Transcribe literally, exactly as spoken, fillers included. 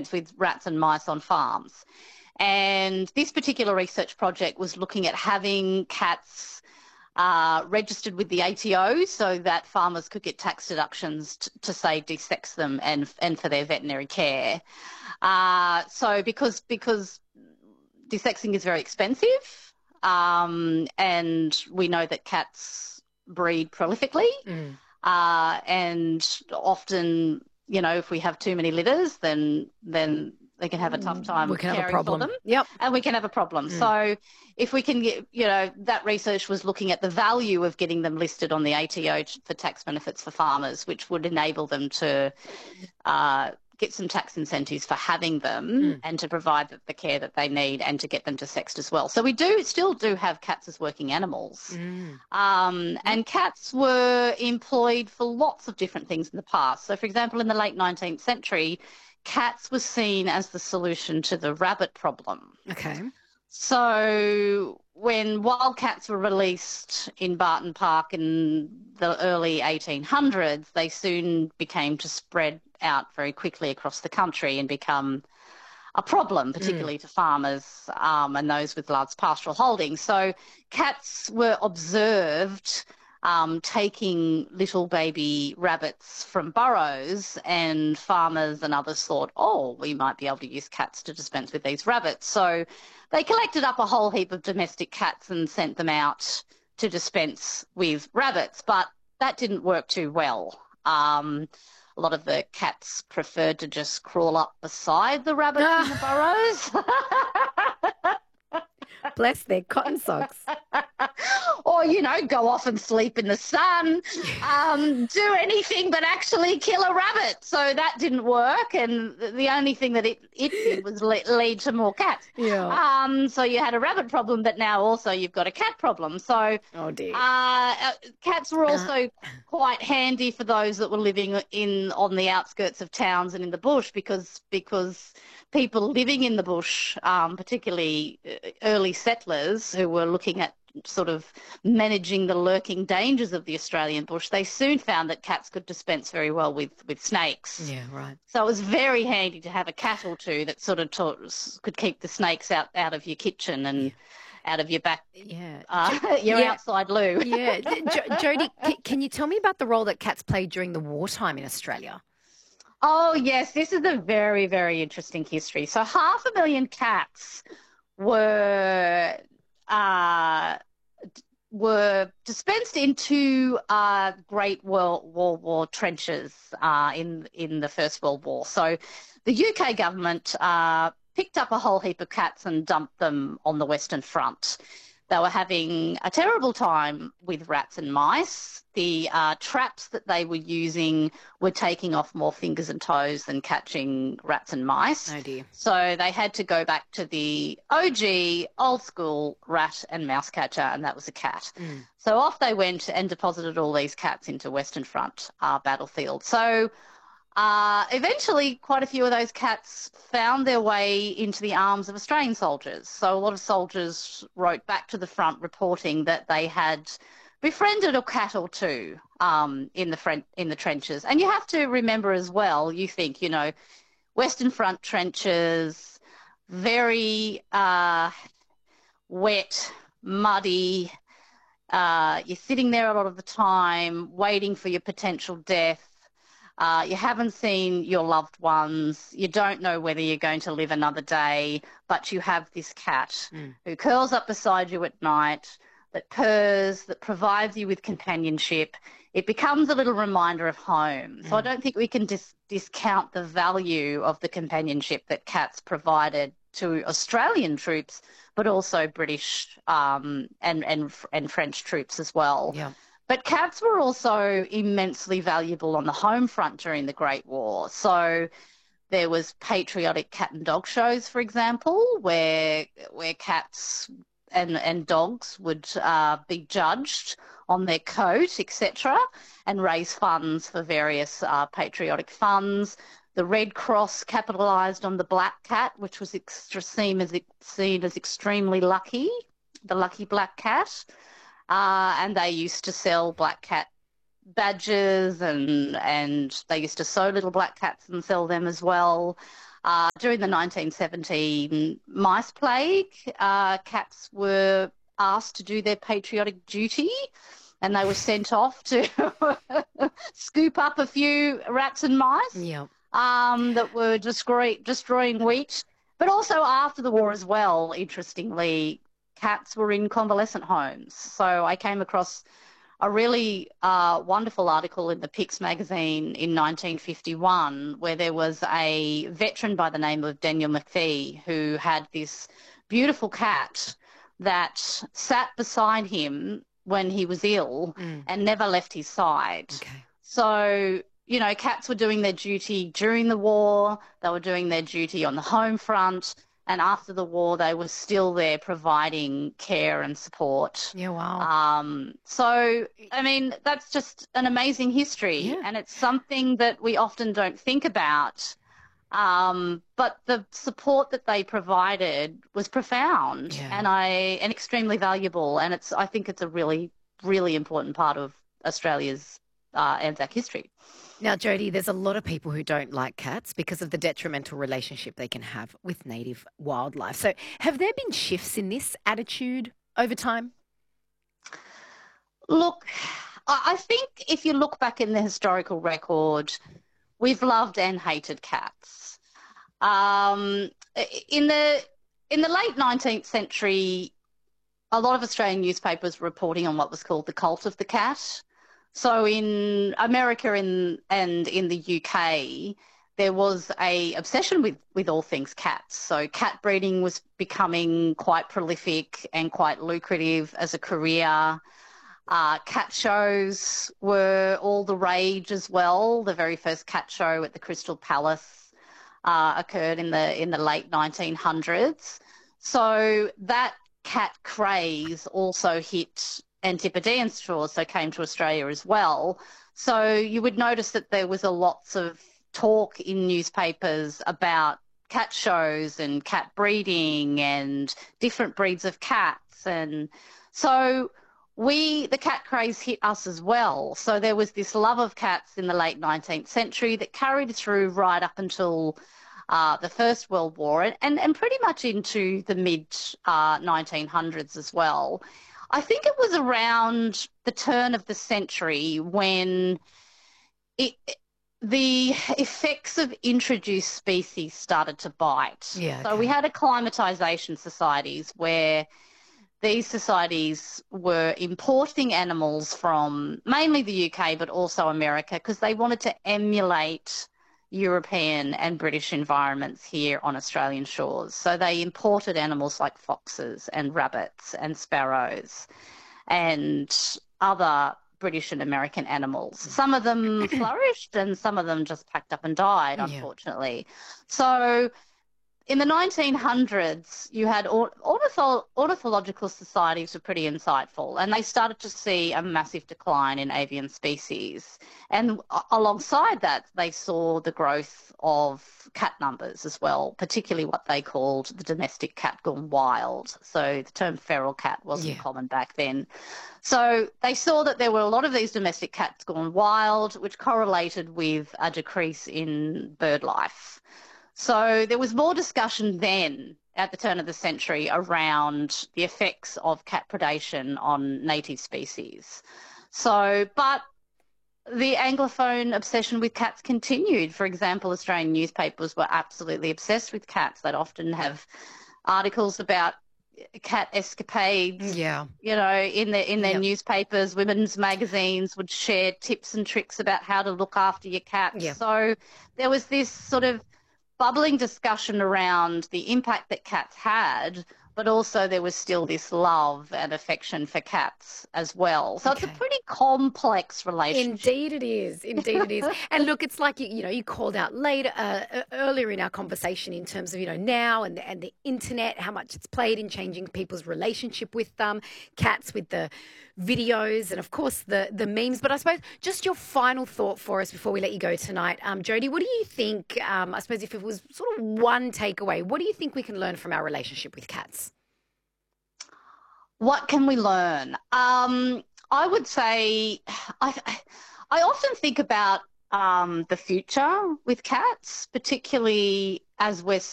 with rats and mice on farms. And this particular research project was looking at having cats uh, registered with the A T O so that farmers could get tax deductions t- to, say, desex them and and for their veterinary care. Uh, so because because desexing is very expensive, um, and we know that cats breed prolifically, Mm. uh, and often, you know, if we have too many litters, then then they can have a tough time We can have a caring problem. for them. Yep. And we can have a problem. Mm. So if we can get, you know, that research was looking at the value of getting them listed on the A T O t- for tax benefits for farmers, which would enable them to uh, get some tax incentives for having them Mm. and to provide the, the care that they need and to get them to sexed as well. So we do still do have cats as working animals. Mm. Um, and cats were employed for lots of different things in the past. So, for example, in the late nineteenth century, cats were seen as the solution to the rabbit problem. Okay. So when wildcats were released in Barton Park in the early eighteen hundreds, they soon became to spread out very quickly across the country and become a problem, particularly mm. to farmers um, and those with large pastoral holdings. So cats were observed um, taking little baby rabbits from burrows, and farmers and others thought, oh, we might be able to use cats to dispense with these rabbits. So they collected up a whole heap of domestic cats and sent them out to dispense with rabbits, but that didn't work too well. Um, a lot of the cats preferred to just crawl up beside the rabbits in the burrows. Bless their cotton socks. Or, you know, go off and sleep in the sun, um, do anything but actually kill a rabbit. So that didn't work, and the only thing that it, it did was le- lead to more cats. Yeah. Um, so you had a rabbit problem, but now also you've got a cat problem. So oh dear. Uh, cats were also quite handy for those that were living in on the outskirts of towns and in the bush, because because people living in the bush, um, particularly early settlers who were looking at sort of managing the lurking dangers of the Australian bush, they soon found that cats could dispense very well with, with snakes. Yeah, right. So it was very handy to have a cat or two that sort of taught, could keep the snakes out, out of your kitchen and yeah. out of your back, yeah, uh, your yeah. outside loo. yeah, jo- Jody, can, can you tell me about the role that cats played during the wartime in Australia? Oh, yes, this is a very, very interesting history. So half a million cats were uh, were dispensed into uh, Great World War War trenches uh, in in the First World War. So the U K government uh, picked up a whole heap of cats and dumped them on the Western Front. They were having a terrible time with rats and mice. The uh, traps that they were using were taking off more fingers and toes than catching rats and mice. Oh dear. So they had to go back to the O G, old school rat and mouse catcher, and that was a cat. Mm. So off they went and deposited all these cats into Western Front uh, battlefield. So Uh, eventually, quite a few of those cats found their way into the arms of Australian soldiers. So a lot of soldiers wrote back to the front reporting that they had befriended a cat or two um, in the front, in the trenches. And you have to remember as well, you think, you know, Western Front trenches, very uh, wet, muddy. Uh, you're sitting there a lot of the time waiting for your potential death. Uh, you haven't seen your loved ones. You don't know whether you're going to live another day, but you have this cat mm. who curls up beside you at night, that purrs, that provides you with companionship. It becomes a little reminder of home. Mm. So I don't think we can dis- discount the value of the companionship that cats provided to Australian troops, but also British um, and, and, and French troops as well. Yeah. But cats were also immensely valuable on the home front during the Great War. So there was patriotic cat and dog shows, for example, where where cats and, and dogs would uh, be judged on their coat, et cetera, and raise funds for various uh, patriotic funds. The Red Cross capitalised on the black cat, which was extra seen as, seen as extremely lucky, the lucky black cat. Uh, and they used to sell black cat badges, and and they used to sew little black cats and sell them as well. Uh, during the nineteen seventeen mice plague, uh, cats were asked to do their patriotic duty, and they were sent off to scoop up a few rats and mice Yeah. um, that were destroy- destroying wheat. But also after the war as well, interestingly, cats were in convalescent homes. So I came across a really uh, wonderful article in the Pix magazine in nineteen fifty-one where there was a veteran by the name of Daniel McPhee who had this beautiful cat that sat beside him when he was ill Mm. and never left his side. Okay. So, you know, cats were doing their duty during the war, they were doing their duty on the home front, and after the war they were still there providing care and support. Yeah, wow. Um, so, I mean, that's just an amazing history, Yeah. and it's something that we often don't think about. Um, but the support that they provided was profound Yeah. and I and extremely valuable, and it's I think it's a really, really important part of Australia's uh, Anzac history. Now, Jody, there's a lot of people who don't like cats because of the detrimental relationship they can have with native wildlife. So have there been shifts in this attitude over time? Look, I I think if you look back in the historical record, we've loved and hated cats. Um, in the in the late nineteenth century, a lot of Australian newspapers were reporting on what was called the cult of the cat. So in America in, and in the U K, there was a obsession with, with all things cats. So cat breeding was becoming quite prolific and quite lucrative as a career. Uh, cat shows were all the rage as well. The very first cat show at the Crystal Palace uh, occurred in the in the late nineteen hundreds. So that cat craze also hit Antipodean shores, so came to Australia as well. So you would notice that there was a lots of talk in newspapers about cat shows and cat breeding and different breeds of cats. And so we, the cat craze hit us as well. So there was this love of cats in the late nineteenth century that carried through right up until uh, the First World War and, and, and pretty much into the mid uh, nineteen hundreds as well. I think it was around the turn of the century when it, the effects of introduced species started to bite. Yeah, So okay. we had acclimatisation societies where these societies were importing animals from mainly the U K but also America because they wanted to emulate European and British environments here on Australian shores. So they imported animals like foxes and rabbits and sparrows and other British and American animals. Some of them flourished and some of them just packed up and died, Yeah. unfortunately. So in the nineteen hundreds, you had ornithol- ornithological societies were pretty insightful, and they started to see a massive decline in avian species. And alongside that, they saw the growth of cat numbers as well, particularly what they called the domestic cat gone wild. So the term feral cat wasn't Yeah. common back then. So they saw that there were a lot of these domestic cats gone wild, which correlated with a decrease in bird life. So there was more discussion then at the turn of the century around the effects of cat predation on native species. So, but the Anglophone obsession with cats continued. For example, Australian newspapers were absolutely obsessed with cats. They'd often have articles about cat escapades. Yeah. You know, in their in their Yep. newspapers, women's magazines would share tips and tricks about how to look after your cats. Yeah. So there was this sort of bubbling discussion around the impact that cats had, but also there was still this love and affection for cats as well. So it's Okay. a pretty complex relationship. Indeed it is. Indeed it is. And look, it's like, you, you know, you called out later, uh, uh, earlier in our conversation in terms of, you know, now and the, and the internet, how much it's played in changing people's relationship with them, cats with the videos and, of course, the, the memes. But I suppose just your final thought for us before we let you go tonight. Um, Jody, what do you think, um, I suppose if it was sort of one takeaway, what do you think we can learn from our relationship with cats? What can we learn? Um, I would say I, I often think about um, the future with cats, particularly as we're